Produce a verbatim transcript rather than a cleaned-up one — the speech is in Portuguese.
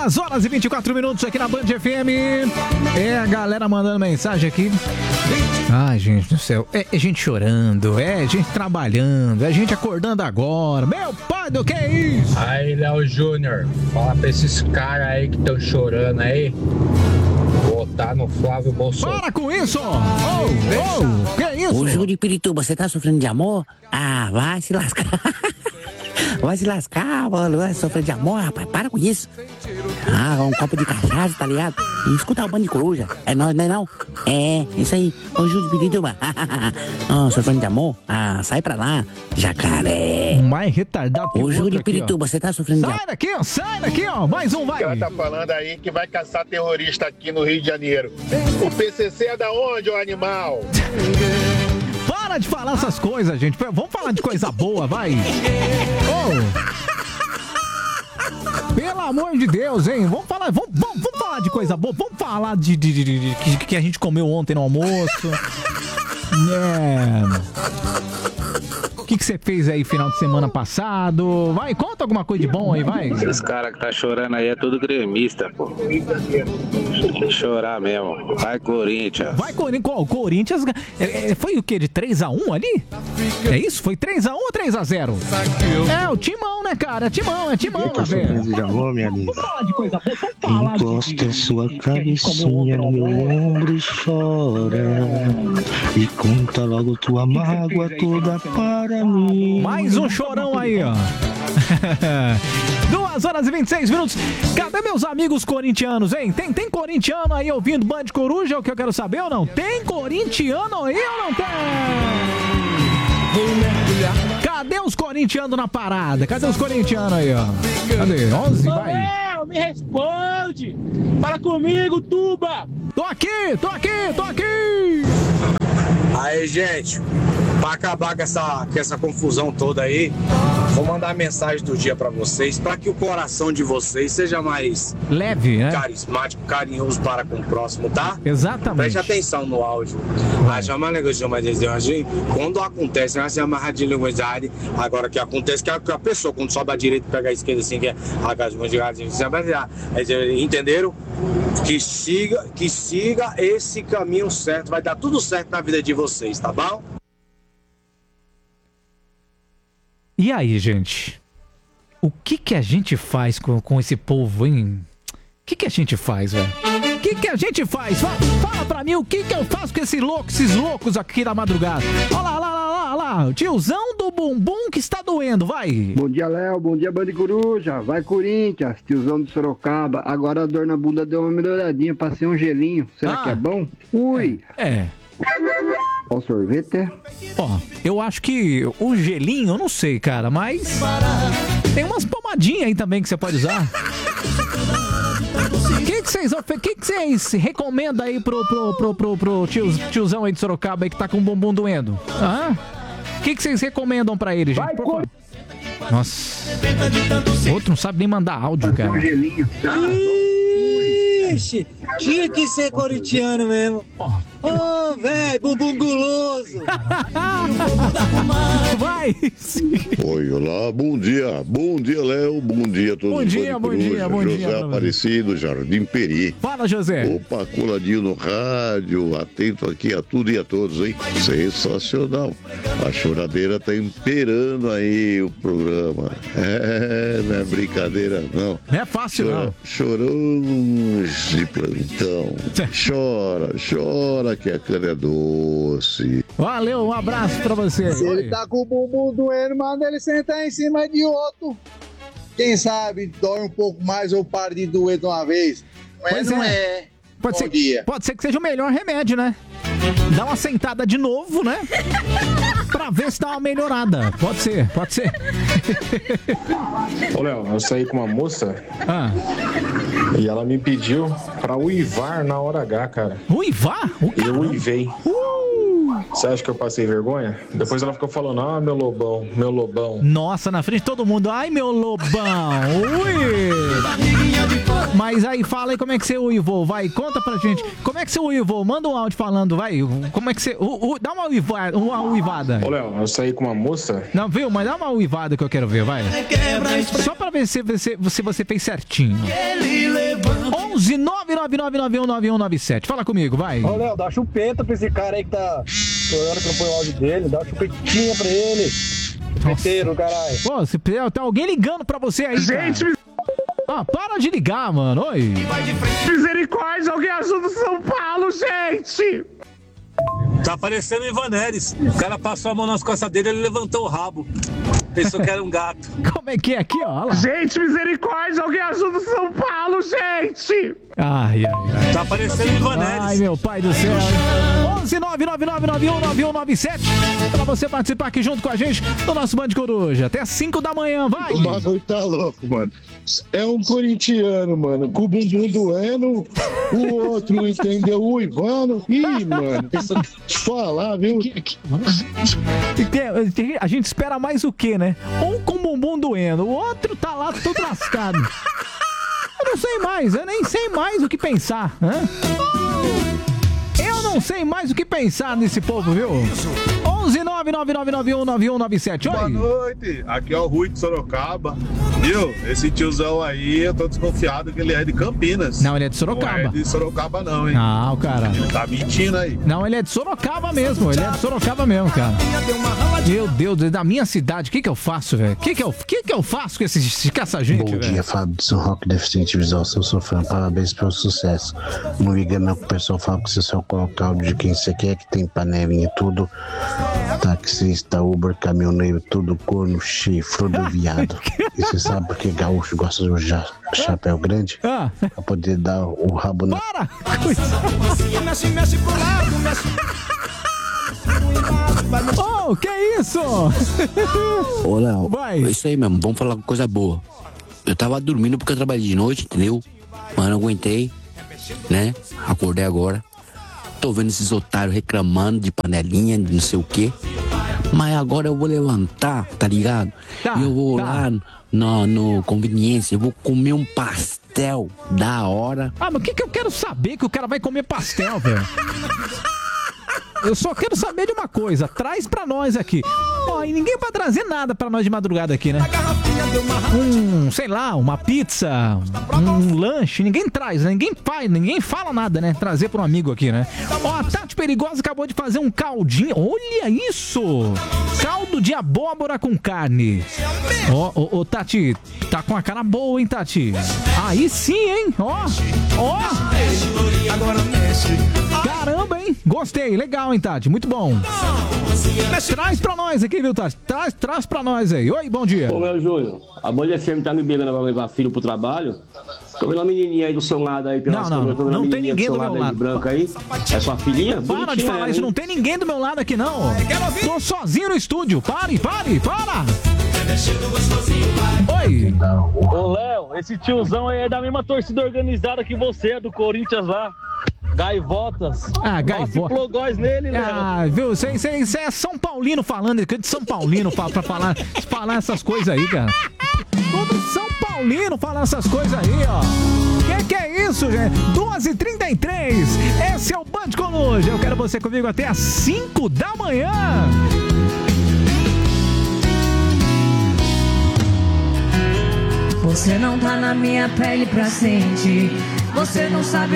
Duas horas e vinte e quatro minutos aqui na Band F M. É a galera mandando mensagem aqui. Ai, gente do céu. É, é gente chorando, é gente trabalhando, é gente acordando agora. Meu pai do que é isso? Aí, Léo Júnior, fala pra esses caras aí que estão chorando aí. Votar no Flávio Bolsonaro. Para com isso! Oh, oh, que é isso? Ô, Júlio de Pirituba, você tá sofrendo de amor? Ah, vai se lascar. Vai se lascar, mano. Vai sofrer de amor, rapaz. Para com isso. Ah, um copo de cachaça, tá ligado? E escuta o Band de Coruja. É nóis, não é não? É, isso aí. Ô, Júlio de Pirituba. Ah, sofrendo de amor? Ah, sai pra lá, jacaré. Mais retardado que o Ô, Júlio de aqui, Pirituba, ó. você tá sofrendo de amor? Sai daqui, ó. Sai daqui, ó. Mais um, vai. Ela tá falando aí que vai caçar terrorista aqui no Rio de Janeiro. O P C C é da onde, ô animal? Para de falar essas coisas, gente. Vamos falar de coisa boa, vai. Oh. Pelo amor de Deus, hein? Vamos falar, vamos, vamos, vamos falar de coisa boa. Vamos falar de, de, de, de, de que, que a gente comeu ontem no almoço. É. O que que você fez aí final de semana passado? Vai, conta alguma coisa de bom aí, vai. Esses caras que tá chorando aí é tudo gremista, pô. Chorar mesmo. Vai, Corinthians. Vai, Corinthians. Corinthians é, é, foi o quê? De três a um ali? É isso? Foi três a um ou três a zero? É, o timão, né, cara? É timão, é timão, tá velho. De amor, minha amiga. Encosta sua cabecinha no meu ombro e chora. E conta logo tua mágoa toda para mim. Mais um chorão aí, ó. duas horas e vinte e seis minutos. Cadê meus amigos corintianos, hein? Tem, tem corintiano aí ouvindo Band Coruja? É o que eu quero saber ou não? Tem corintiano aí ou não tem? Cadê os corintianos na parada? Cadê os corintianos aí, ó? Cadê? onze, vai. Léo, me responde! Fala comigo, Tuba! Tô aqui, tô aqui, tô aqui! Aí, gente, pra acabar com essa, com essa confusão toda aí, vou mandar a mensagem do dia pra vocês, pra que o coração de vocês seja mais leve, né? Carismático, carinhoso para com o próximo, tá? Exatamente. Preste atenção no áudio. A chama negociação, mas quando acontece, essa amarradinha de linguagem, agora que acontece que a, que a pessoa, quando sobe a direita, pega a esquerda assim, que é a entenderam? Que siga, que siga esse caminho certo, vai dar tudo certo na vida de vocês, tá bom? E aí, gente? O que que a gente faz com, com esse povo, hein? O que que a gente faz, velho? O que que a gente faz? Fala, fala pra mim o que que eu faço com esse louco, esses loucos aqui na madrugada. Olha lá, lá, lá, lá, lá, o tiozão do bumbum que está doendo, vai. Bom dia, Léo, bom dia, Band Coruja, vai Corinthians, tiozão do Sorocaba. Agora a dor na bunda deu uma melhoradinha, passei um gelinho, será ah, que é bom? Ui. É. é. Ó, sorvete. Ó, eu acho que o gelinho, eu não sei, cara, mas tem umas pomadinhas aí também que você pode usar. O que que vocês que que vocês recomendam aí pro, pro, pro, pro, pro tio, tiozão aí de Sorocaba aí que tá com o bumbum doendo? Aham. O que que vocês recomendam pra ele, gente? Vai, Por... Nossa. Outro não sabe nem mandar áudio, cara. Um gelinho. Ixi, tinha que ser corintiano mesmo. Ô, oh, velho, bumbum guloso. Vai. Oi, olá, bom dia. Bom dia, Léo. Bom dia a todos. Bom dia, bom dia, bom José dia. José Aparecido, Jardim Peri. Fala, José. Opa, coladinho no rádio, atento aqui a tudo e a todos, hein? Sensacional. A choradeira tá imperando aí o programa. É, não é brincadeira, não. Não é fácil, Chora, não. Choramos de plantão. Chora, chora que a cana é doce. Valeu, um abraço pra você. Se ele tá com o bumbum doendo, manda ele sentar em cima de outro. Quem sabe dói um pouco mais ou para de doer de uma vez. Mas pois não é. é. Pode Bom ser, dia. pode ser que seja o melhor remédio, né? Dá uma sentada de novo, né? Pra ver se dá uma melhorada. Pode ser, pode ser. Ô, Léo, eu saí com uma moça ah. e ela me pediu pra uivar na hora H, cara. Uivar? O e eu uivei. Uh! Você acha que eu passei vergonha? Depois ela ficou falando, ah, meu lobão, meu lobão. Nossa, na frente de todo mundo, ai, meu lobão. Ui! Mas aí, fala aí como é que você uivou, vai, conta pra gente. Como é que você uivou? Manda um áudio falando, vai. Como é que você... U, u, dá uma uivada. Uma uivada. Ô, Léo, eu saí com uma moça... Não, viu? Mas dá uma uivada que eu quero ver, vai. Só pra ver se você, se você fez certinho. onze nove nove nove nove um nove um nove sete. Fala comigo, vai. Ô, Léo, dá uma chupeta pra esse cara aí que tá chorando que não põe o áudio dele. Dá uma chupetinha pra ele. Chupeteiro, caralho. Pô, se tem alguém ligando pra você aí, Gente, cara. Ah, para de ligar, mano. Oi. Misericórdia, alguém ajuda o São Paulo, gente! Tá parecendo o Ivan Neres. O cara passou a mão nas costas dele e ele levantou o rabo. Pensou que era um gato. Como é que é aqui, ó? Olha lá. Gente, misericórdia, alguém ajuda o São Paulo, gente! Ai, ai, ai. Tá parecendo o Ivan Neres. Ai, meu pai do céu. onze nove nove nove nove um nove um nove sete. Pra você participar aqui junto com a gente do nosso Band Coruja. Até cinco da manhã, vai. O bagulho tá louco, mano. É um corintiano, mano, com o bumbum doendo, o outro entendeu o Ivano. Ih, mano, pensa falar, viu? A gente espera mais o quê, né? Um com o bumbum doendo, o outro tá lá todo lascado. Eu não sei mais, eu nem sei mais o que pensar, né? Eu não sei mais o que pensar nesse povo, viu? onze nove nove nove nove um nove um nove sete. Oi. Boa noite, aqui é o Rui de Sorocaba. Viu? Esse tiozão aí, eu tô desconfiado que ele é de Campinas. Não, ele é de Sorocaba. Não é de Sorocaba não, hein? Não, cara. Ele tá mentindo aí. Não, ele é de Sorocaba mesmo, ele é de Sorocaba mesmo, cara. Meu Deus, da minha cidade, o que que eu faço, velho? O que que eu, que que eu faço com, esse, com essa gente, velho? Bom dia, Fábio do São Roque, deficiente visual, seu sou fã, parabéns pelo sucesso. Não me engana que o pessoal fala que você só coloca áudio de quem você quer, que tem panelinha e tudo. Taxista, Uber, caminhoneiro, tudo corno, chifre do viado. E você sabe por que gaúcho gosta de usar chapéu grande? Ah. Pra poder dar o rabo na... Para! Mexe, mexe pro lado, mexe... Oh, que isso? Ô, Léo, vai. É isso aí mesmo, vamos falar coisa boa. Eu tava dormindo porque eu trabalhei de noite, entendeu? Mas não aguentei, né? Acordei agora. Tô vendo esses otários reclamando de panelinha, de não sei o quê. Mas agora eu vou levantar, tá ligado? Tá, e eu vou tá. lá no, no conveniência, eu vou comer um pastel da hora. Ah, mas o que que eu quero saber que o cara vai comer pastel, velho? Eu só quero saber de uma coisa, traz pra nós aqui. Ó, e ninguém vai trazer nada pra nós de madrugada aqui, né? Um, sei lá, uma pizza, um lanche, ninguém traz, né? Ninguém faz, ninguém fala nada, né? Trazer pra um amigo aqui, né? Ó, a Tati Perigosa acabou de fazer um caldinho, olha isso! Caldo de abóbora com carne. Ó, ô, ô, Tati, tá com a cara boa, hein, Tati? Aí sim, hein? Ó, ó! Caramba, hein? Gostei, legal, hein, Tati? Muito bom. Traz pra nós aqui, viu, Tati? Traz, traz pra nós aí. Oi, bom dia. Ô, meu Júnior, a Band F M tá me beirando pra levar filho pro trabalho. Tô vendo uma menininha aí do seu lado aí. Não, não, não, não tem ninguém do meu lado. Branca aí. É sua filhinha? Para de falar isso, não tem ninguém do meu lado aqui, não. Tô sozinho no estúdio. Pare, pare, para. Oi. Ô, Léo, esse tiozão aí é da mesma torcida organizada que você, é do Corinthians lá. Gaivotas. Ah, Gaivotas. Plogóis nele, Léo. Ah, viu? Você é São Paulino falando, de São Paulino pra, pra falar, falar essas coisas aí, cara. Todo São Paulino falando essas coisas aí, ó. Que que é isso, gente? duas e trinta e três. Esse é o Band Coruja. Eu quero você comigo até às cinco da manhã. Você não tá na minha pele pra sentir. Você não sabe